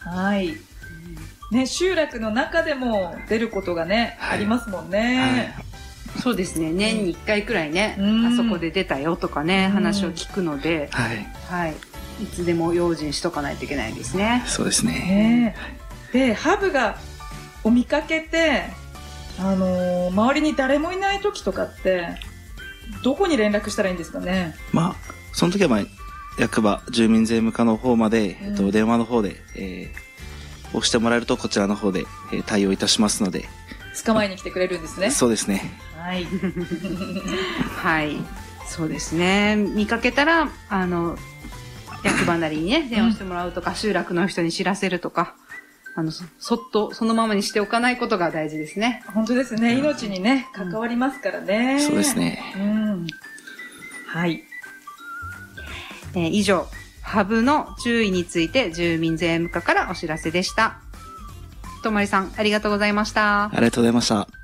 はい。ね、集落の中でも出ることがね、ありますもんね。 そうですね。年に1回くらいね、あそこで出たよとかね、話を聞くので、いつでも用心しとかないといけないですね。 そうですね。 で、ハブを見かけて、周りに誰もいない時とかって、どこに連絡したらいいんですかね。 その時は役場、住民税務課の方まで、電話の方で、押してもらえるとこちらの方で、対応いたしますので。 捕まえに来てくれるんですね。 そうですね。 はい。 はい。そうですね。見かけたら、役場なりにね、電話してもらうとか、集落の人に知らせるとか、そっとそのままにしておかないことが大事ですね。 本当ですね。命にね、関わりますからね。 そうですね。 はい。 以上、ハブの注意について住民税務課からお知らせでした。ともりさん、ありがとうございました。 ありがとうございました。